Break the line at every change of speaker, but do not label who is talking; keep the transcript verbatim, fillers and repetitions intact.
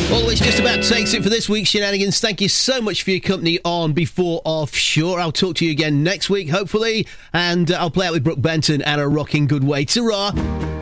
Well, which just about takes it for this week's Shenanigans. Thank you so much for your company on Before Offshore. I'll talk to you again next week, hopefully, and uh, I'll play out with Brooke Benton and a rocking good way. Ta-ra!